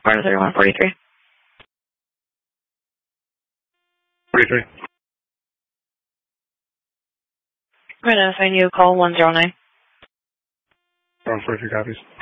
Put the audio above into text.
Florida 3143. 43. We're identifying you, call 109. 43 copies.